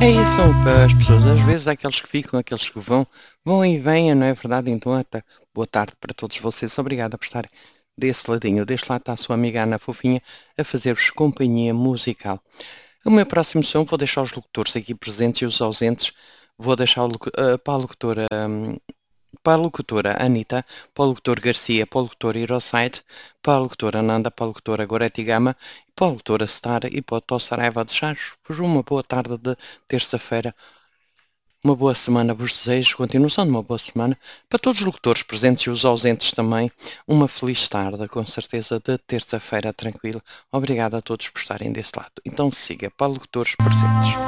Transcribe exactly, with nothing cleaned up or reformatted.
É isso, as pessoas, às vezes há aqueles que ficam, aqueles que vão, vão e vêm, não é verdade? Então, até boa tarde para todos vocês. Obrigada por estar desse ladinho. Deste lado está a sua amiga Ana Fofinha a fazer-vos companhia musical. O meu próximo som vou deixar os locutores aqui presentes e os ausentes. Vou deixar o locu- uh, para a locutora, um, para a locutora Anitta, para o locutor Garcia, para o locutor Hirosite, para a locutora Nanda, para a locutora Goretti Gama, para a locutora Star e para o Tó Saraiva. Deixar-vos uma boa tarde de terça-feira. Uma boa semana vos desejo, continuação de uma boa semana. Para todos os locutores presentes e os ausentes também, uma feliz tarde, com certeza, de terça-feira tranquila. Obrigado a todos por estarem desse lado. Então siga para locutores presentes.